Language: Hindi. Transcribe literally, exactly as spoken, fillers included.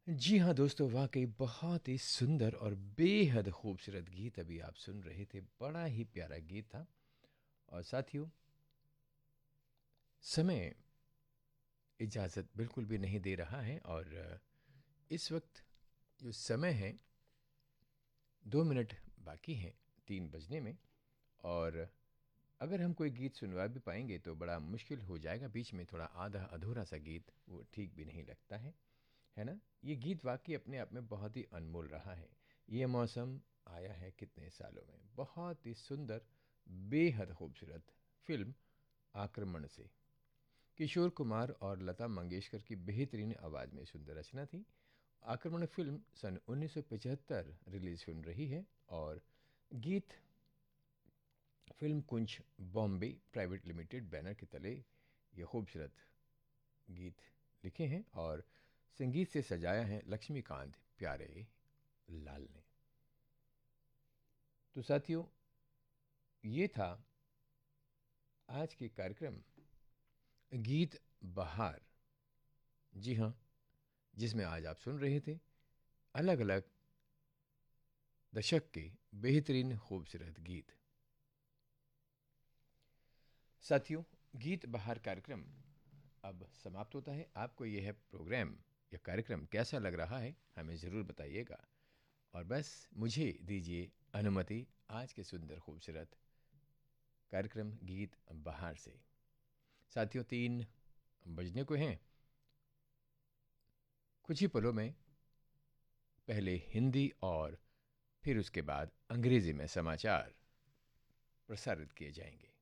जी हाँ दोस्तों, वाक़ई बहुत ही सुंदर और बेहद खूबसूरत गीत अभी आप सुन रहे थे। बड़ा ही प्यारा गीत था। और साथियों, समय इजाज़त बिल्कुल भी नहीं दे रहा है और इस वक्त जो समय है, दो मिनट बाकी हैं तीन बजने में। और अगर हम कोई गीत सुनवा भी पाएंगे तो बड़ा मुश्किल हो जाएगा। बीच में थोड़ा आधा अधूरा सा गीत वो ठीक भी नहीं लगता है, है ना? ये गीत वाक़ई अपने आप में बहुत ही अनमोल रहा है। ये मौसम आया है कितने सालों में। बहुत ही सुंदर, बेहद खूबसूरत फ़िल्म आक्रमण से किशोर कुमार और लता मंगेशकर की बेहतरीन आवाज़ में सुंदर रचना थी। आक्रमण फ़िल्म सन उन्नीस सौ पचहत्तर रिलीज़ फिल्म रही है और गीत फ़िल्म कुंज बॉम्बे प्राइवेट लिमिटेड बैनर के तले ये खूबसूरत गीत लिखे हैं और संगीत से सजाया है लक्ष्मीकांत प्यारे लाल ने। तो साथियों, ये था आज के कार्यक्रम गीत बहार। जी हाँ, जिसमें आज आप सुन रहे थे अलग अलग दशक के बेहतरीन खूबसूरत गीत। साथियों, गीत बहार कार्यक्रम अब समाप्त होता है। आपको यह प्रोग्राम या कार्यक्रम कैसा लग रहा है हमें ज़रूर बताइएगा। और बस मुझे दीजिए अनुमति आज के सुंदर खूबसूरत कार्यक्रम गीत बहार से। साथियों, तीन बजने को हैं। कुछ ही पलों में पहले हिंदी और फिर उसके बाद अंग्रेजी में समाचार प्रसारित किए जाएंगे।